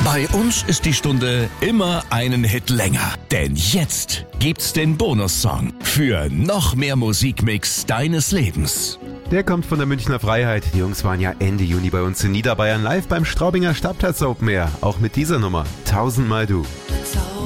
Bei uns ist die Stunde immer einen Hit länger. Denn jetzt gibt's den Bonussong für noch mehr Musikmix deines Lebens. Der kommt von der Münchner Freiheit. Die Jungs waren ja Ende Juni bei uns in Niederbayern live beim Straubinger Stadtplatz Open Air. Auch mit dieser Nummer, Tausendmal du.